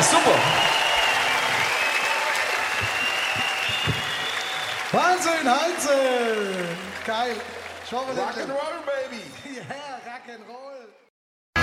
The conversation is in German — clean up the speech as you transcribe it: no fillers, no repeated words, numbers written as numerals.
super. Wahnsinn, Heinze! Geil. Ich hoffe, Rock'n'Roll, baby. Ja, Rock'n'Roll.